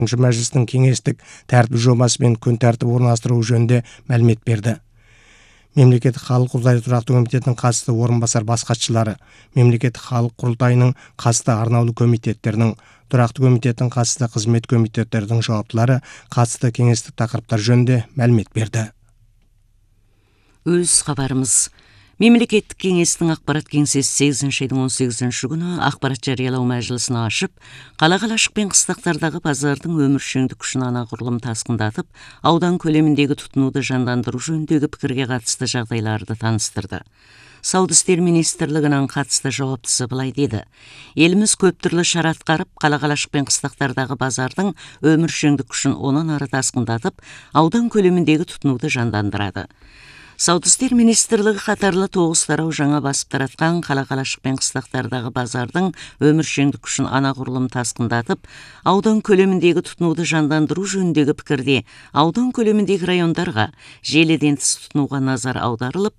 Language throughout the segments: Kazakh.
мәжілістің кеңестік тәртіп жобасы мен күн тәртібі орналастыру жөнінде мәлімет берді. Мемлекеттік халық құрылтайы тұрақты комитетінің қатысты орынбасар бас хатшылары, мемлекеттік халық құрылтайының қатысты арнаулы комитеттерінің, тұрақты комитеттің қатысты қызмет комитеттердің жауаптылары қатысты кеңестік тақырыптар жөнінде мәлімет берді. Өз хабарымыз. Мемлекеттік кеңестің ақпарат кеңсесі 8 айдың 18 күні ақпарат жариялау мәжілісін ашып, қала-қалашық пен қыстақтардағы базардың өміршеңдік күшін анағұрлым тасқындатып, аудан көлеміндегі тұтынуды жандандыру жөніндегі пікірге қатысты жағдайларды таныстырды. Сауда істер министрлігінің қатысты жауаптысы былай деді: еліміз көп түрлі шара атқарып, қала-қалашық пен қыстақтардағы базардың өміршеңдік күшін онан ары тасқындатып, аудан көлеміндегі тұтынуды жандандырады. Сауда істер министрлігі қатарлы 9 тарау жаңа басып таратқан қала-қалашық пен қыстақтардағы базардың өміршеңдік күшін анағұрлым тасқындатып, аудан көлеміндегі тұтынуды жандандыру жөніндегі пікірде аудан көлеміндегі райондарға желіден тыс тұтынуға назар аударылып,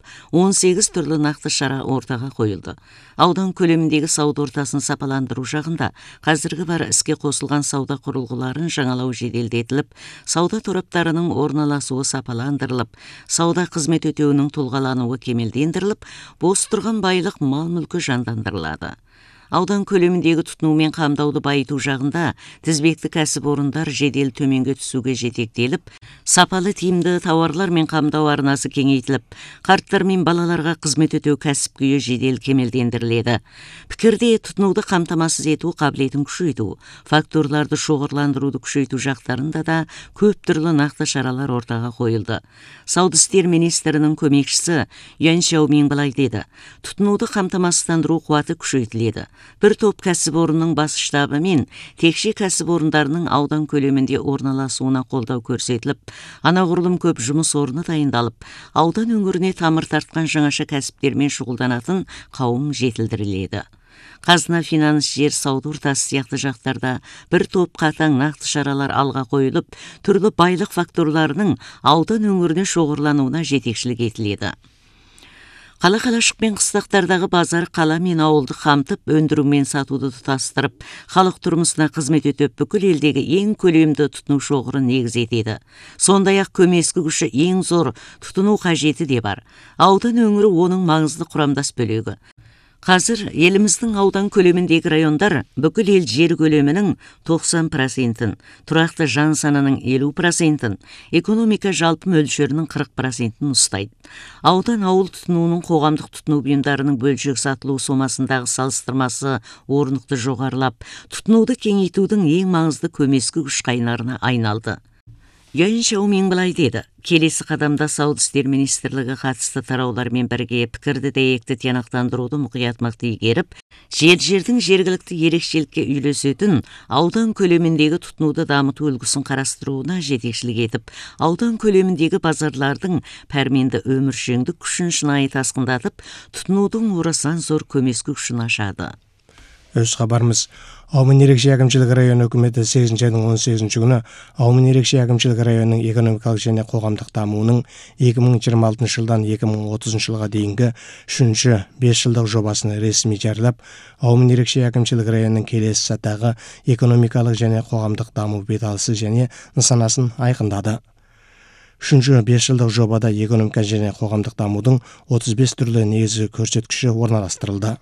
18 түрлі нақты шара ортаға қойылды. Аудан көлеміндегі сауда ортасын сапаландыру жағында қазіргі бар іске қосылған сауда құрылғыларын жаңалау жеделдетіліп, сауда тораптарының орналасуы сапаландырылып, сауда қызмет өтеуінің тұлғалануы кемелдендіріліп, бос тұрған байлық мал-мүлкі жандандырылады. Аудан көлеміндегі тұтынумен қамдауды байыту жағында тізбекті кәсіпорындар жедел төменге түсуге жетектеліп, сапалы тиімді тауарлар мен қамдау арнасы кеңейтіліп, қарттар мен балаларға қызмет өтеу кәсіп күйі жедел кемелдендіріледі. Пікірде тұтынуды қамтамасыз ету қабілетін күшейту, факторларды шоғырландыруды күшейту жақтарында да көп түрлі нақты шаралар ортаға қойылды. Сауда істер министрінің көмекшісі Юань Шаомин былай деді: тұтынуды қамтамасыздандыру қуаты күшейтіледі. Бір топ кәсіпорынның бас штабы мен текше кәсіпорындарының аудан көлемінде орналасуына қолдау көрсетіліп, анағұрлым көп жұмыс орны дайындалып, аудан өңіріне тамыр тартқан жаңаша кәсіптермен шұғылданатын қауым жетілдіріледі. Қазына, финанс, жер, сауда ортасы сияқты жақтарда бір топ қатаң нақты шаралар алға қойылып, түрлі байлық факторларының аудан өңіріне шоғырлануына жетекшілік етіледі. Қала-қалашық пен қыстақтардағы базар қала мен ауылды қамтып, өндіру мен сатуды тұтастырып, халық тұрмысына қызмет өтіп, бүкіл елдегі ең көлемді тұтыну шоғырын негіз етеді. Сондай-ақ көмескі күші ең зор тұтыну қажеті де бар. Аудан өңірі оның маңызды құрамдас бөлігі. Қазір еліміздің аудан көлеміндегі райондар бүкіл ел жер көлемінің 90%, тұрақты жан санының 50%, экономика жалпы мөлшерінің 40%-ін ұстайды. Аудан ауыл тұтынуының қоғамдық тұтыну бұйымдарының бөлшек сатылу сомасындағы салыстырмасы орнықты жоғарылап, тұтынуды кеңейтудің ең маңызды көмескі күш қайнарына айналды. Юань Шаомин былай деді: келесі қадамда Сауда істер министрлігі қатысты тараулармен бірге пікірді дәйекті тиянақтандыруды мұқият игеріп, жердің жергілікті ерекшелікке үйлесетін аудан көлеміндегі тұтынуды дамыту үлгісін қарастыруына жетекшілік етіп, аудан көлеміндегі базарлардың пәрменді өміршеңдік күшін шынайы тасқындатып, тұтынудың орасан зор көмескі күшін ашады. Өз хабарымыз. Аумын ерекше әкімшілік районы үкіметі 8 айдың 18 күні Аумын ерекше әкімшілік районының экономикалық және қоғамдық дамуының 2026 жылдан 2030 жылға дейінгі 3-ші 5 жылдық жобасын ресми жариялап, Аумын ерекше әкімшілік районының келесі сатыдағы экономикалық және қоғамдық даму беталысы және нысанасын айқындады. 3-ші 5 жылдық жобада экономика және қоғамдық дамудың 35 түрлі негізгі көрсеткіші орналастырылды.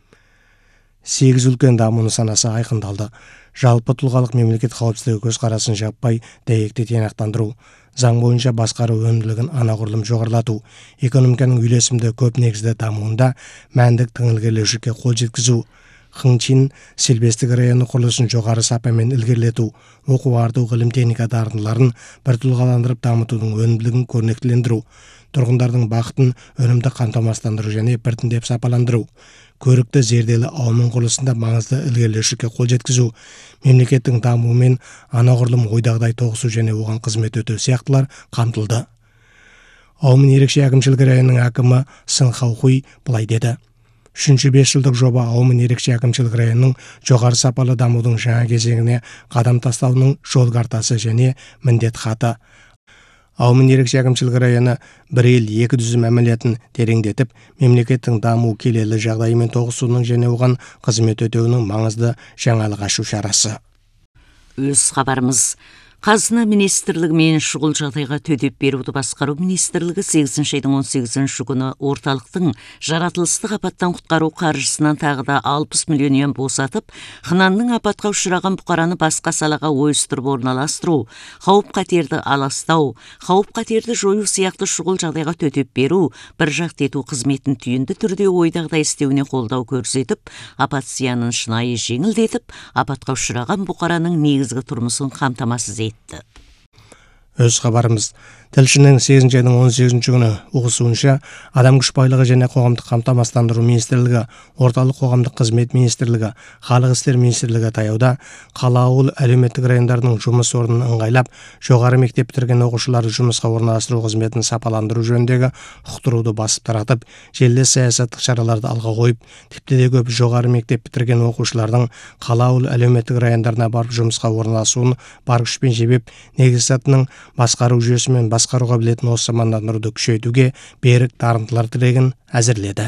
8 үлкен даму нысанасы айқындалды. Жалпы тұлғалық мемлекет қауіпсіздігі көзқарасын жаппай дәйекті тиянақтандыру, заң бойынша басқару өнімділігін анағұрлым жоғарылату, экономиканың үйлесімді көп негізді дамуында мәндік тың ілгерілеушілікке қол жеткізу, Хыңчин селбестік районы құрылысын жоғары сапамен ілгерілету, оқу-арту ғылым-техника дағдыларын бір тұлғаландырып дамытудың өнімділігін көрнектілендіру, тұрғындардың бақытын өнімді қамтамасыздандыру және біртіндеп сапаландыру, көрікті зерделі ауылның құрылысында маңызды ілгерілеушілікке қол жеткізу, мемлекеттің дамуымен анағұрлым ойдағыдай тоғысу және оған қызмет өтеу сияқтылар қамтылды. Аумын ерекше әкімшілік районының әкімі Сын Хаухуй былай деді: 3-ші 5 жылдық жоба Аумын ерекше әкімшілік районының жоғары сапалы дамудың жаңа кезеңіне қадам тастауының жол картасы және міндет хаты. Аумын ерекше әкімшілік районы бір ел екі түзім әмілетін тереңдетіп, мемлекеттің даму келелі жағдайымен тоғысуының және оған қызмет өтеуінің маңызды жаңалық ашу шарасы. Өз хабарымыз. Қазына министрлігі мен шұғыл жағдайға төтеп беруді басқару министрлігі 8 айдың 18 күні орталықтың жаратылыстық апаттан құтқару қаржысынан тағы да 60 миллион ен босатып, Хынанның апатқа ұшыраған бұқараны басқа салаға ойыстырып орналастыру, қауіп-қатерді аластау, қауіп-қатерді жою сияқты шұғыл жағдайға төтеп беру, бір жақты ету қызметін түйінді түрде ойдағыдай істеуіне қолдау көрсетіп, апат зиянын шынайы жеңілдетіп, апатқа ұшыраған бұқараның негізгі тұрмысын қамтамасыз етті. Өз хабарымыз. Тілшінің 8 айдың 18 күні ұғысуынша адам күш байлығы және қоғамдық қамтамасыздандыру министрлігі, орталық қоғамдық қызмет министрлігі, халық істер министрлігі таяуда қала ауыл әлеуметтік райондарының жұмыс орнын ыңғайлап, жоғары мектеп бітірген оқушыларды жұмысқа орналастыру қызметін сапаландыру жөніндегі ұқтыруды басып таратып, желілес саясаттық шараларды алға қойып, тіпті де көп жоғары мектеп бітірген оқушылардың қала ауыл әлеуметтік райондарына барып жұмысқа орналасуын бар күшпен жебеп, негізсатының басқару жүйесімен басқаруға білетін осы мамандандыруды күшейтуге берік дарындылар тірегін әзірледі.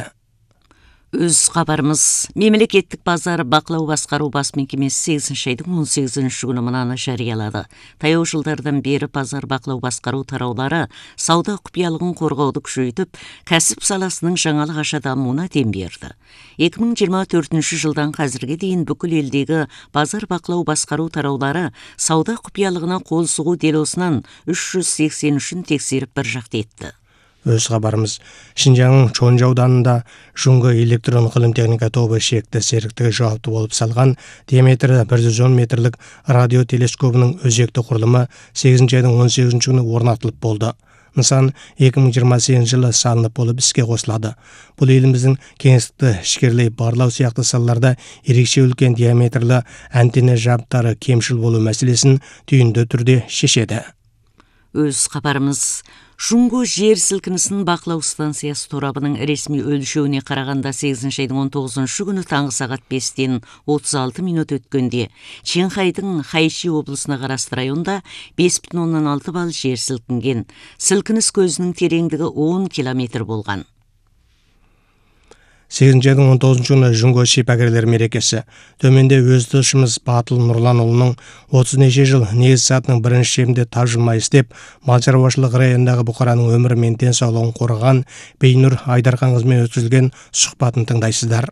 Өз хабарымыз. Мемлекеттік базар бақылау басқару бас мекемесі 8 айдың 18 күні мынаны жариялады. Таяу жылдардан бері базар бақылау басқару тараулары сауда құпиялығын қорғауды күшейтіп, кәсіп саласының жаңалық аша дамуына дем берді. 2024 жылдан қазірге дейін бүкіл елдегі базар бақылау басқару тараулары сауда құпиялығына қол сұғу делосынан 383-ін тексеріп бір жақты етті. Өз хабарымыз. Шинжаңның Чонжа ауданында Жұңғы электрон ғылым техника тобы шекті серіктігі жауапты болып салған диаметрі 110 метрлік радиотелескопының өзекті құрылымы 8 айдың 18 күні орнатылып болды. Нысан 2028 жылы салынып болып іске қосылады. Бұл еліміздің кеңістікті ішкерлей барлау сияқты салаларда ерекше үлкен диаметрлі антенна жабдықтары кемшіл болу мәселесін түйінді түрде шешеді. Өз хабарымыз. Жұңғы жер сілкінісінің бақылау станциясы торабының ресми өлшеуіне қарағанда 8 айдың 19 күні таңғы сағат 5-тен 36 минут өткенде Ченхайдың Хайши облысына қарасты районда 5,6 балл жер сілкінген. Сілкініс көзінің тереңдігі 10 километр болған. 8 айдың 19 күні Жұңғы шипагерлер мерекесі. Төменде өз тілшіміз Батыл Нұрланұлының 30 неше жыл негіз сатының бірінші шебінде тапжылмай істеп, мал шаруашылығы районындағы бұқараның өмірі мен денсаулығын қорғаған Бейнұр Айдарханқызымен өткізілген сұхбатын тыңдайсыздар.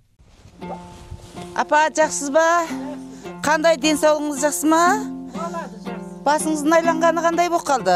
Апа, жақсыз ба? Қандай денсаулығыңыз жақсы ма? Басыңыздың айланғаны қандай болып қалды?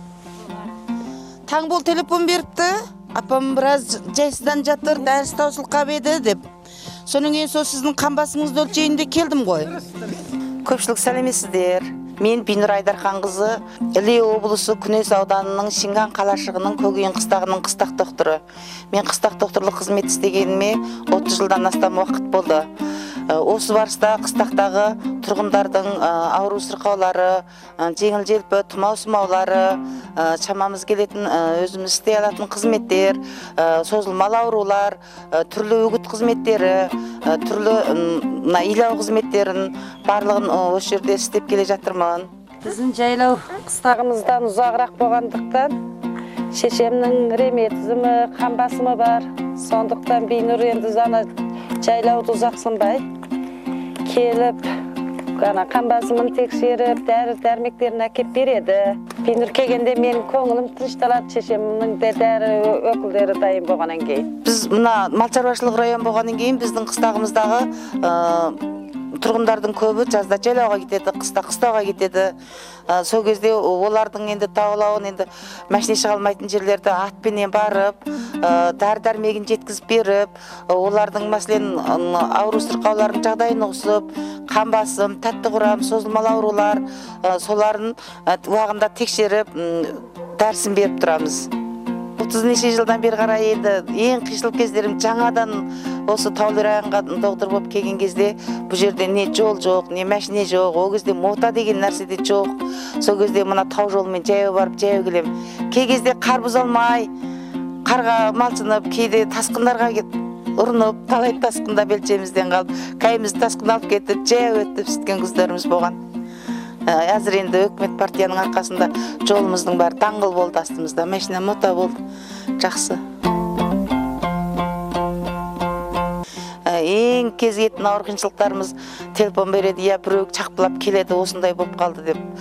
Таң бол телефон беріпті. Апам біраз жайсыздан жатыр, дәріс таусылқап еді деп. Соның ең сол сіздің қан басыңызды өлшейінде келдім ғой. Көпшілік сәлеметсіздер. Мен Бейнұр Айдарханқызы, Іле облысы Күнес ауданының Шинган қалашығының Көгейін қыстағының қыстақ докторы. Мен қыстақ докторлық қызмет істегеніме 30 жылдан астам уақыт болды. Осы барыста қыстақтағы тұрғындардың ауру сырқаулары, жеңіл желпі, тұмау сымаулары, шамамыз келетін өзіміз істей алатын қызметтер, созылмалы аурулар, түрлі үгіт қызметтері, түрлі илау қызметтерін барлығын осы жерде істеп келе жатырмын. Біздің жайлау қыстағымыздан ұзағырақ болғандықтан шешемнің ревматизмі, қан басымы бар. Сондықтан Бейнұр енді зана жайлауды ұзақсынбай келіп, қан басымын тексеріп, дәрі-дәрмектерін әкеп береді. Бейнұр келгенде менің көңілім тынышталады, шешемнің дәрі өкілдері дайын болғаннан кейін. Біз мына мал шаруашылығы район болғаннан кейін біздің қыстағымыздағы тұрғындардың көбі жазда жайлауға кетеді, қыста қыстауға кетеді. Сол кезде олардың енді таулауын, енді машина шыға алмайтын жерлерді атпенен барып, дәрі-дәрмегін жеткізіп беріп, олардың мәселен ауру сырқаулардың жағдайын ұғысып, қан басым, тәтті құрам, созылмалы аурулар, соларын уақытында тексеріп, дәрісін беріп тұрамыз. 30 неше жылдан бері қарай енді ең қиыншылық кездерім жаңадан осы таулы районға доктор болып келген кезде бұл жерде не жол жоқ, не машина жоқ, ол кезде мота деген нәрсе де жоқ. Сол кезде мына тау жолымен жаяу барып жаяу келем. Кей кезде қар бұза алмай, қарға малшынып, кейде тасқындарға ұрынып, талай тасқында белшемізден қалып, кайымыз тасқын алып кетіп, жаяу өтіп сүткен күздеріміз болған. Әзір енді өкімет партияның арқасында жолымыздың бәрі даңғыл болды, астымызда машина мота болды. Жақсы. Ең кезігетін ауыр қиыншылықтарымыз телефон береді, иә біреу чақпылап келеді, осындай болып қалды деп.